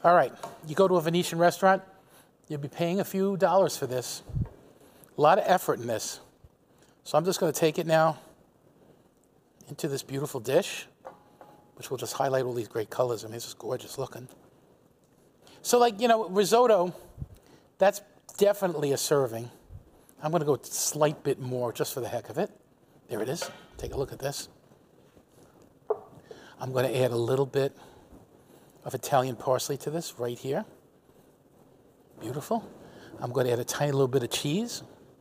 All right, you go to a Venetian restaurant, you'll be paying a few dollars for this. A lot of effort in this. So I'm just going to take it now into this beautiful dish, which will just highlight all these great colors. I mean, it's just gorgeous looking. So like, you know, risotto, that's definitely a serving. I'm going to go a slight bit more just for the heck of it. There it is. Take a look at this. I'm going to add a little bit of Italian parsley to this right here. Beautiful. I'm going to add a tiny little bit of cheese.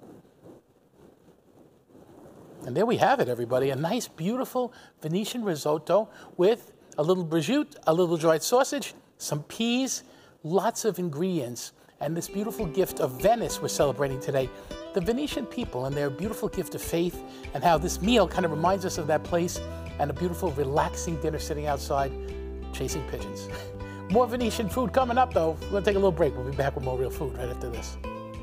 And there we have it, everybody. A nice, beautiful Venetian risotto with a little prosciutto, a little dried sausage, some peas, lots of ingredients, and this beautiful gift of Venice we're celebrating today. The Venetian people and their beautiful gift of faith, and how this meal kind of reminds us of that place, and a beautiful, relaxing dinner sitting outside, chasing pigeons. More Venetian food coming up, though. We're going to take a little break. We'll be back with more real food right after this.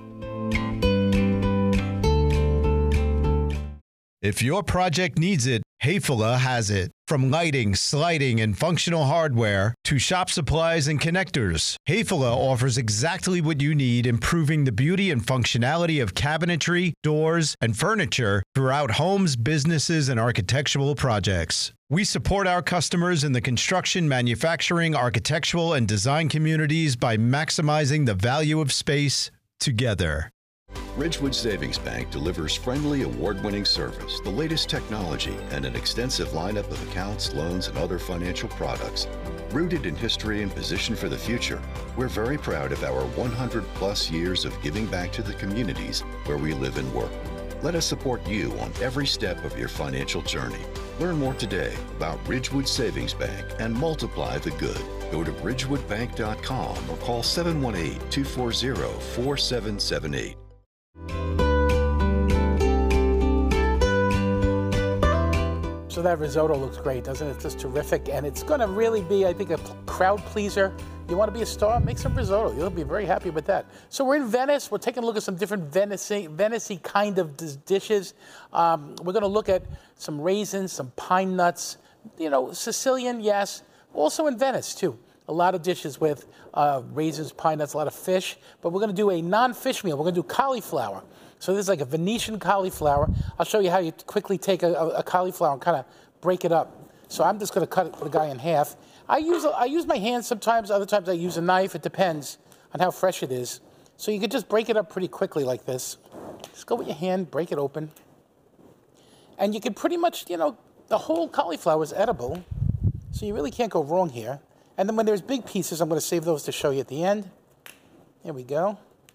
If your project needs it, Hayfula has it. From lighting, sliding, and functional hardware to shop supplies and connectors, Hayfula offers exactly what you need, improving the beauty and functionality of cabinetry, doors, and furniture throughout homes, businesses, and architectural projects. We support our customers in the construction, manufacturing, architectural, and design communities by maximizing the value of space together. Ridgewood Savings Bank delivers friendly, award-winning service, the latest technology, and an extensive lineup of accounts, loans, and other financial products. Rooted in history and positioned for the future, we're very proud of our 100-plus years of giving back to the communities where we live and work. Let us support you on every step of your financial journey. Learn more today about Ridgewood Savings Bank and multiply the good. Go to ridgewoodbank.com or call 718-240-4778. So that risotto looks great, doesn't it? It's just terrific, and it's going to really be, I think, a crowd pleaser. You want to be a star? Make some risotto. You'll be very happy with that. So we're in Venice. We're taking a look at some different Venice-y kind of dishes. We're going to look at some raisins, some pine nuts. You know, Sicilian, yes. Also in Venice, too. A lot of dishes with raisins, pine nuts, a lot of fish. But we're going to do a non-fish meal. We're going to do cauliflower. So this is like a Venetian cauliflower. I'll show you how you quickly take a cauliflower and kind of break it up. So I'm just going to cut the guy in half. I use my hands sometimes. Other times I use a knife. It depends on how fresh it is. So you could just break it up pretty quickly like this. Just go with your hand, break it open. And you can pretty much, you know, the whole cauliflower is edible. So you really can't go wrong here. And then when there's big pieces, I'm going to save those to show you at the end. There we go.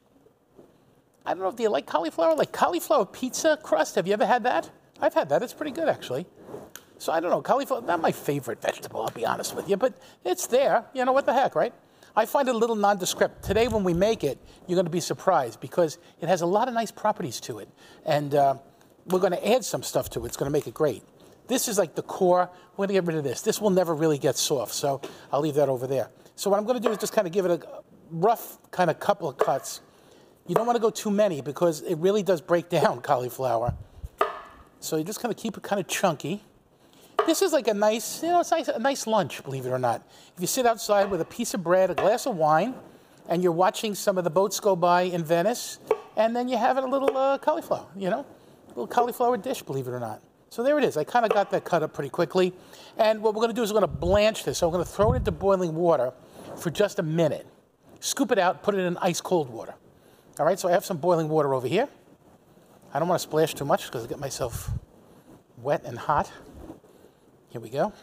I don't know if you like cauliflower. Like cauliflower pizza crust. Have you ever had that? I've had that. It's pretty good, actually. So I don't know. Cauliflower, not my favorite vegetable, I'll be honest with you. But it's there. You know, what the heck, right? I find it a little nondescript. Today, when we make it, you're going to be surprised because it has a lot of nice properties to it. And we're going to add some stuff to it. It's going to make it great. This is like the core. We're going to get rid of this. This will never really get soft, so I'll leave that over there. So what I'm going to do is just kind of give it a rough kind of couple of cuts. You don't want to go too many because it really does break down cauliflower. So you just kind of keep it kind of chunky. This is like a nice, you know, it's nice, a nice lunch, believe it or not. If you sit outside with a piece of bread, a glass of wine, and you're watching some of the boats go by in Venice, and then you have a little cauliflower, you know, a little cauliflower dish, believe it or not. So there it is. I kind of got that cut up pretty quickly. And what we're going to do is we're going to blanch this. So we're going to throw it into boiling water for just a minute. Scoop it out, put it in ice cold water. All right, so I have some boiling water over here. I don't want to splash too much because I get myself wet and hot. Here we go.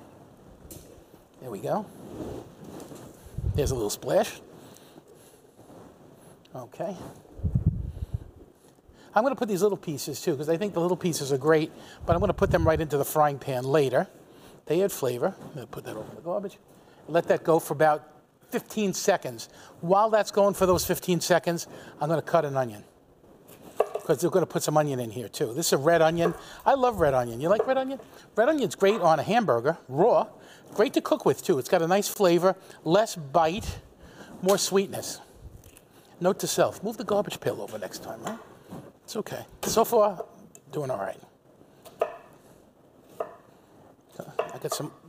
There we go. There's a little splash. Okay. I'm going to put these little pieces too because I think the little pieces are great, but I'm going to put them right into the frying pan later. They add flavor. I'm going to put that over the garbage. Let that go for about 15 seconds. While that's going for those 15 seconds, I'm going to cut an onion because they're going to put some onion in here too. This is a red onion. I love red onion. You like red onion? Red onion's great on a hamburger, raw. Great to cook with too. It's got a nice flavor, less bite, more sweetness. Note to self, move the garbage pail over next time, right? It's okay. So far, doing all right. I got some